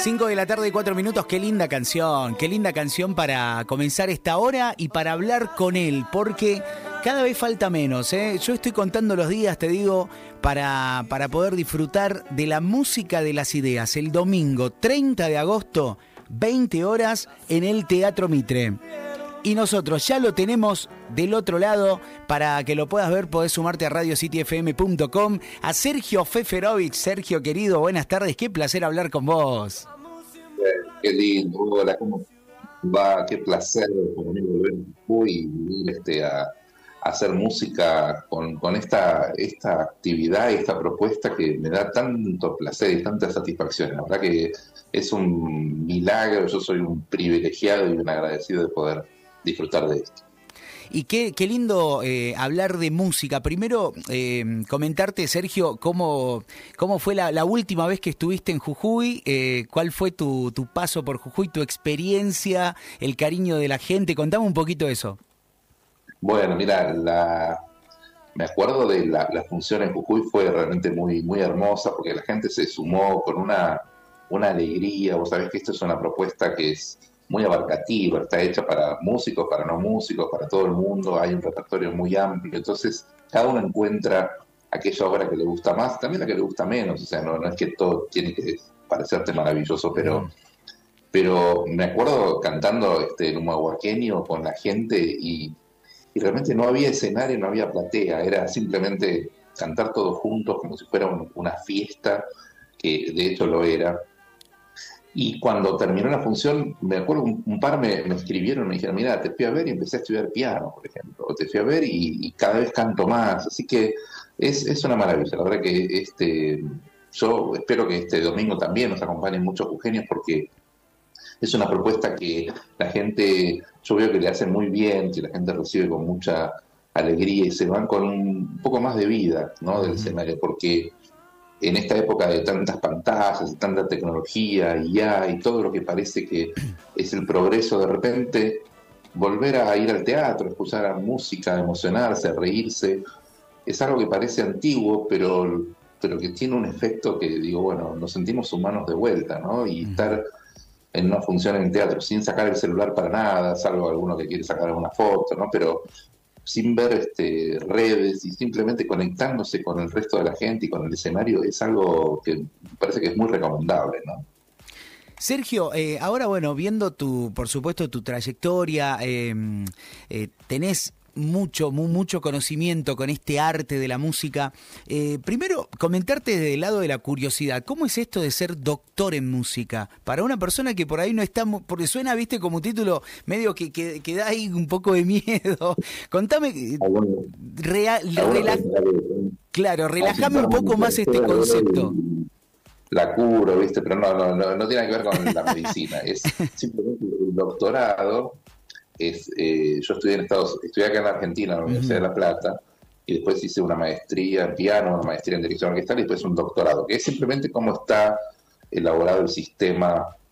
5 de la tarde y 4 minutos, qué linda canción para comenzar esta hora y para hablar con él, porque cada vez falta menos, ¿eh? Yo estoy contando los días, te digo, para poder disfrutar de la música de las ideas. El domingo 30 de agosto, 20 horas, en el Teatro Mitre. Y nosotros ya lo tenemos del otro lado. Para que lo puedas ver, podés sumarte a radiocityfm.com. A Sergio Feferovich. Sergio, querido, buenas tardes. Qué placer hablar con vos. Qué lindo. Hola, ¿cómo va? Qué placer para mí volver y venir a hacer música con esta actividad y esta propuesta que me da tanto placer y tanta satisfacción. La verdad que es un milagro. Yo soy un privilegiado y un agradecido de poder disfrutar de esto. Y qué lindo hablar de música. Primero, comentarte, Sergio, cómo fue la última vez que estuviste en Jujuy, cuál fue tu paso por Jujuy, tu experiencia, el cariño de la gente. Contame un poquito de eso. Bueno, mira, me acuerdo de la función en Jujuy, fue realmente muy, muy hermosa porque la gente se sumó con una alegría. Vos sabés que esto es una propuesta que es muy abarcativa, está hecha para músicos, para no músicos, para todo el mundo, hay un repertorio muy amplio, entonces cada uno encuentra aquella obra que le gusta más, también la que le gusta menos, o sea, no es que todo tiene que parecerte maravilloso, pero me acuerdo cantando en humahuaqueño con la gente y realmente no había escenario, no había platea, era simplemente cantar todos juntos como si fuera una fiesta, que de hecho lo era. Y cuando terminó la función, me acuerdo un par me escribieron, me dijeron, mira, te fui a ver y empecé a estudiar piano, por ejemplo, o te fui a ver y cada vez canto más, así que es una maravilla. La verdad que yo espero que este domingo también nos acompañen muchos jujeños porque es una propuesta que la gente, yo veo que le hacen muy bien, que la gente recibe con mucha alegría y se van con un poco más de vida, ¿no?, del escenario, porque en esta época de tantas pantallas, de tanta tecnología y todo lo que parece que es el progreso, de repente volver a ir al teatro, escuchar a música, emocionarse, reírse, es algo que parece antiguo, pero que tiene un efecto que, digo, bueno, nos sentimos humanos de vuelta, ¿no? Y estar en una función en teatro sin sacar el celular para nada, salvo alguno que quiere sacar alguna foto, ¿no? Pero sin ver redes y simplemente conectándose con el resto de la gente y con el escenario, es algo que me parece que es muy recomendable, ¿no? Sergio, ahora bueno, viendo por supuesto tu trayectoria, tenés mucho conocimiento con este arte de la música. Primero, comentarte desde el lado de la curiosidad, ¿cómo es esto de ser doctor en música? Para una persona que por ahí no está, porque suena, viste, como título medio que da ahí un poco de miedo. Contame, relajame un poco más este concepto. La curo, viste, pero no tiene que ver con la medicina, es simplemente el doctorado. Yo estudié acá en Argentina, en la Universidad de La Plata, y después hice una maestría en piano, una maestría en dirección orquestal y después un doctorado, que es simplemente cómo está elaborado el sistema